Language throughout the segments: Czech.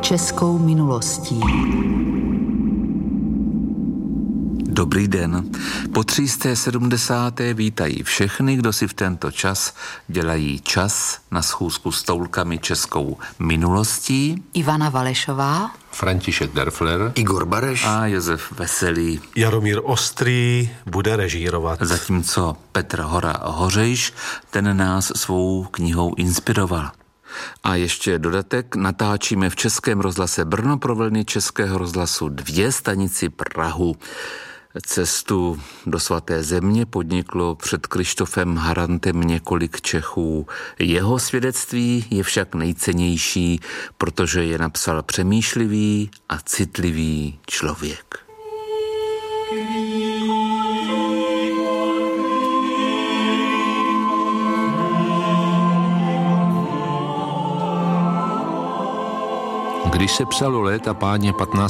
českou minulostí. Dobrý den. Po 370. vítají všechny, kdo si v tento čas dělají čas na schůzku s toulkami českou minulostí. Ivana Valešová, František Derfler, Igor Bareš a Josef Veselý. Jaromír Ostrý bude režírovat. Zatímco Petr Hora Hořejš, ten nás svou knihou inspiroval. A ještě dodatek, natáčíme v Českém rozhlase Brno pro vlny Českého rozhlasu 2 stanici Prahu. Cestu do svaté země podniklo před Krištofem Harantem několik Čechů. Jeho svědectví je však nejcennější, protože je napsal přemýšlivý a citlivý člověk. Když se psalo léta páně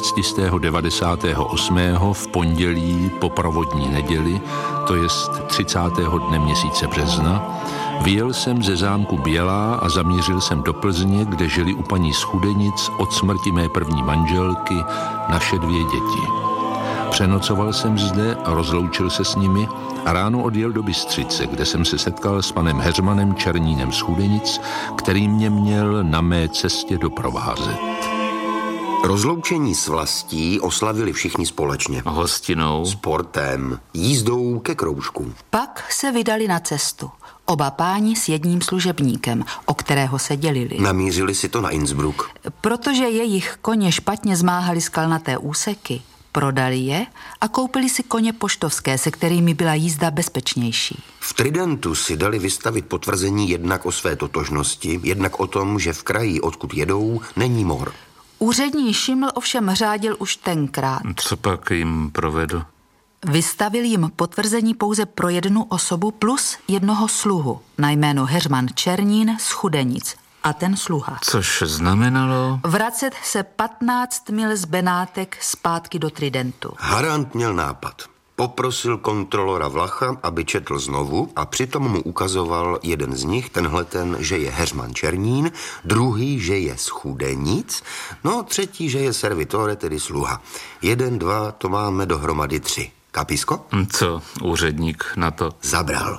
1598. v pondělí po pravodní neděli, to jest 30. dne měsíce března, vyjel jsem ze zámku Bělá a zamířil jsem do Plzně, kde žili u paní Schudenic od smrti mé první manželky naše 2 děti. Přenocoval jsem zde, rozloučil se s nimi a ráno odjel do Bystřice, kde jsem se setkal s panem Heřmanem Černínem z Chudenic, který mě měl na mé cestě doprovázet. Rozloučení s vlastí oslavili všichni společně. Hostinou, sportem, jízdou ke kroužku. Pak se vydali na cestu. Oba páni s jedním služebníkem, o kterého se dělili. Namířili si to na Innsbruck. Protože jejich koně špatně zmáhali skalnaté úseky, prodali je a koupili si koně poštovské, se kterými byla jízda bezpečnější. V Tridentu si dali vystavit potvrzení jednak o své totožnosti, jednak o tom, že v kraji, odkud jedou, není mor. Úřední Šiml ovšem řádil už tenkrát. Co pak jim provedl? Vystavil jim potvrzení pouze pro 1 osobu plus 1 sluhu na jméno Heřman Černín z Chudenic. A ten sluha. Což znamenalo? Vracet se 15 mil z Benátek zpátky do Tridentu. Harant měl nápad. Poprosil kontrolora Vlacha, aby četl znovu a přitom mu ukazoval jeden z nich, tenhleten, že je Heřman Černín, druhý, že je z Chudenic, no 3, že je servitore, tedy sluha. 1, 2, to máme dohromady 3. Kapisko? Co úředník na to? Zabral.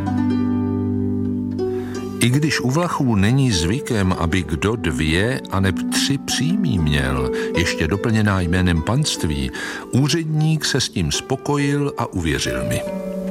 I když u Vlachů není zvykem, aby kdo 2 aneb 3 příjmí měl, ještě doplněná jménem panství, úředník se s tím spokojil a uvěřil mi.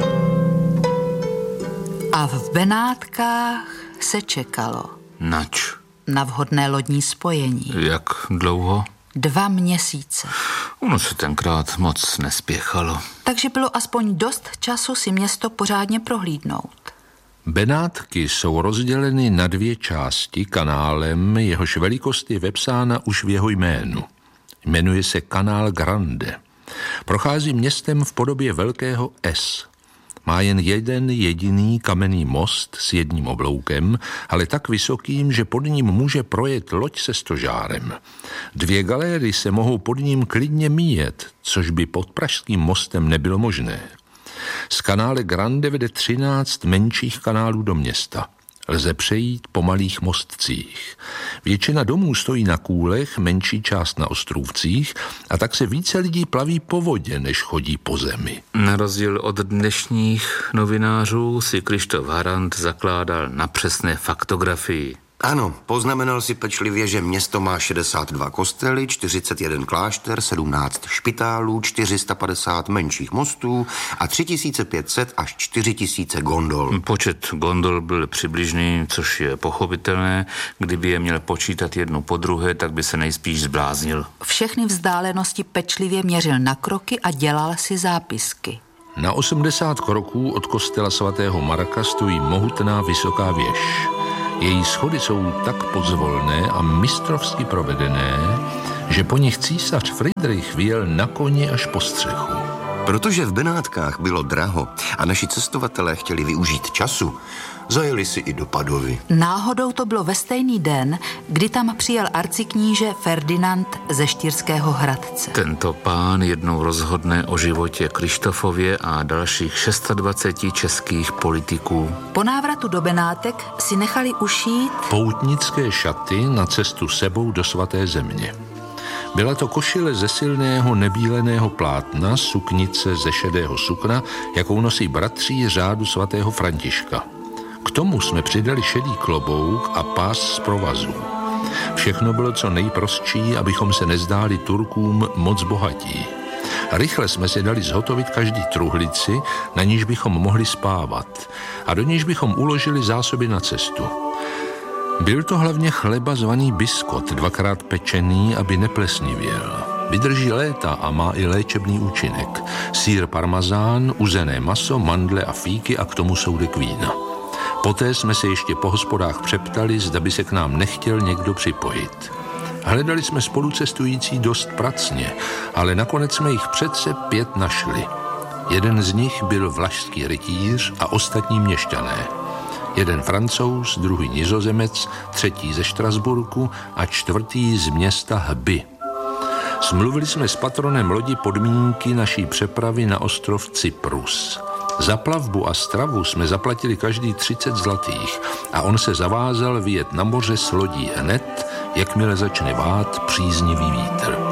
A v Benátkách se čekalo. Nač? Na vhodné lodní spojení. Jak dlouho? 2 měsíce. Ono se tenkrát moc nespěchalo. Takže bylo aspoň dost času si město pořádně prohlídnout. Benátky jsou rozděleny na 2 části kanálem, jehož velikost je vepsána už v jeho jménu. Jmenuje se Canal Grande. Prochází městem v podobě velkého S. Má jen 1 jediný kamenný most s 1 obloukem, ale tak vysokým, že pod ním může projet loď se stožárem. 2 galéry se mohou pod ním klidně míjet, což by pod pražským mostem nebylo možné. Z Canále Grande vede 13 menších kanálů do města. Lze přejít po malých mostcích. Většina domů stojí na kůlech, menší část na ostrůvcích a tak se více lidí plaví po vodě, než chodí po zemi. Na rozdíl od dnešních novinářů si Krištof Harant zakládal na přesné faktografii. Ano, poznamenal si pečlivě, že město má 62 kostely, 41 klášter, 17 špitálů, 450 menších mostů a 3500 až 4000 gondol. Počet gondol byl přibližný, což je pochopitelné. Kdyby je měl počítat jednu po druhé, tak by se nejspíš zbláznil. Všechny vzdálenosti pečlivě měřil na kroky a dělal si zápisky. Na 80 kroků od kostela svatého Marka stojí mohutná vysoká věž. Její schody jsou tak pozvolné a mistrovsky provedené, že po nich císař Friedrich vyjel na koni až po střechu. Protože v Benátkách bylo draho a naši cestovatelé chtěli využít času, zajeli si i do Padovy. Náhodou to bylo ve stejný den, kdy tam přijel arcikníže Ferdinand ze Štýrského Hradce. Tento pán jednou rozhodne o životě Krištofově a dalších 26 českých politiků. Po návratu do Benátek si nechali ušít poutnické šaty na cestu sebou do svaté země. Byla to košile ze silného nebíleného plátna, suknice ze šedého sukna, jakou nosí bratří řádu svatého Františka. K tomu jsme přidali šedý klobouk a pás z provazů. Všechno bylo co nejprostší, abychom se nezdáli Turkům moc bohatí. Rychle jsme si dali zhotovit každý truhlici, na níž bychom mohli spávat a do níž bychom uložili zásoby na cestu. Byl to hlavně chleba zvaný biskot, 2krát pečený, aby neplesnivěl. Vydrží léta a má i léčebný účinek. Sýr parmazán, uzené maso, mandle a fíky a k tomu soudek vína. Poté jsme se ještě po hospodách přeptali, zda by se k nám nechtěl někdo připojit. Hledali jsme spolucestující dost pracně, ale nakonec jsme jich přece 5 našli. Jeden z nich byl vlašský rytíř a ostatní měšťané. Jeden Francouz, druhý Nizozemec, třetí ze Štrasburku a čtvrtý z města Hby. Smluvili jsme s patronem lodi podmínky naší přepravy na ostrov Cyprus. Za plavbu a stravu jsme zaplatili každý 30 zlatých a on se zavázal vyjet na moře s lodí hned, jakmile začne vát příznivý vítr.